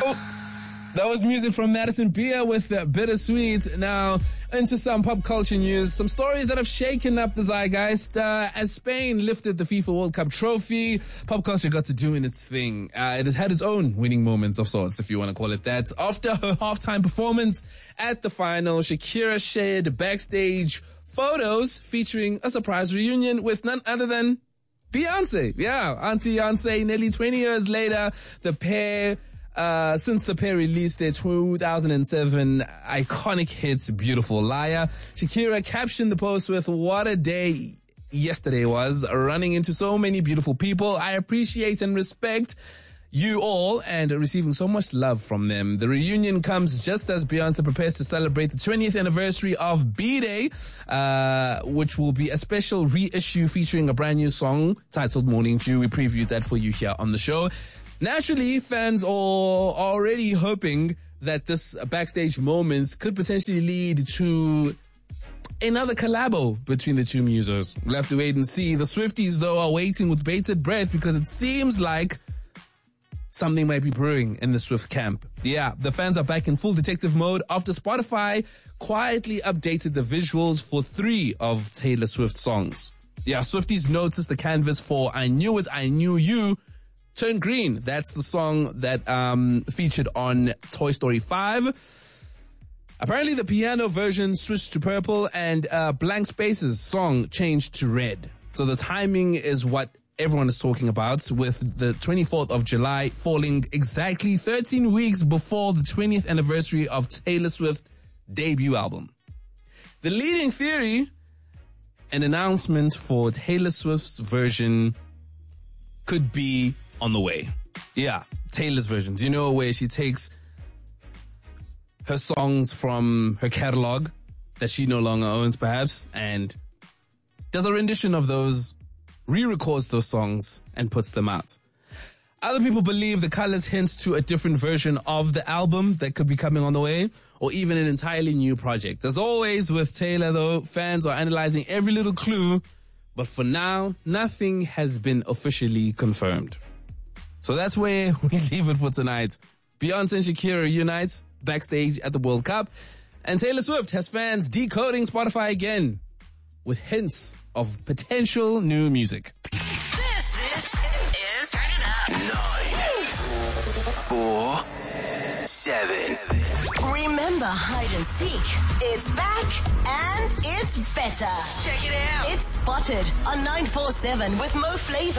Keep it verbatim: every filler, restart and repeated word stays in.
That was music from Madison Beer with uh, Bittersweet. Now, into some pop culture news. Some stories that have shaken up the zeitgeist. Uh, as Spain lifted the FIFA World Cup trophy, pop culture got to doing its thing. Uh, it has had its own winning moments of sorts, if you want to call it that. After her halftime performance at the final, Shakira shared backstage photos featuring a surprise reunion with none other than Beyonce. Yeah, Auntie Beyonce. Nearly twenty years later, the pair... Uh, since the pair released their two thousand seven iconic hit, Beautiful Liar, Shakira captioned the post with, "What a day yesterday was, running into so many beautiful people. I appreciate and respect you all and receiving so much love from them." The reunion comes just as Beyonce prepares to celebrate the twentieth anniversary of B-Day, uh, which will be a special reissue featuring a brand new song titled Morning Dew. We previewed that for you here on the show. Naturally, fans are already hoping that this backstage moments could potentially lead to another collabo between the two musos. We'll have to wait and see. The Swifties, though, are waiting with bated breath because it seems like something might be brewing in the Swift camp. Yeah, the fans are back in full detective mode after Spotify quietly updated the visuals for three of Taylor Swift's songs. Yeah, Swifties noticed the canvas for I Knew It, I Knew You Turn Green. That's the song that um, featured on Toy Story five. Apparently the piano version switched to purple and uh, Blank Space's song changed to red. So the timing is what everyone is talking about, with the twenty-fourth of July falling exactly thirteen weeks before the twentieth anniversary of Taylor Swift's debut album. The leading theory, an announcement for Taylor Swift's version could be on the way. Yeah, Taylor's versions. You know, where she takes her songs from her catalog that she no longer owns, perhaps, and does a rendition of those, re-records those songs, and puts them out. Other people believe the colors hint to a different version of the album that could be coming on the way, or even an entirely new project. As always with Taylor, though, fans are analyzing every little clue, but for now, nothing has been officially confirmed. So that's where we leave it for tonight. Beyonce and Shakira unite backstage at the World Cup, and Taylor Swift has fans decoding Spotify again with hints of potential new music. This, this is Turn It Up. Nine, four, seven. Remember Hide and Seek? It's back and it's better. Check it out. It's Spotted on nine four seven with Mo Flavor.